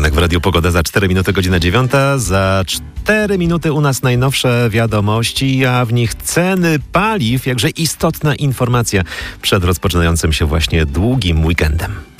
Poranek w Radiu Pogoda za 4 minuty, godzina 9. Za 4 minuty u nas najnowsze wiadomości, a w nich ceny paliw. Jakże istotna informacja przed rozpoczynającym się właśnie długim weekendem.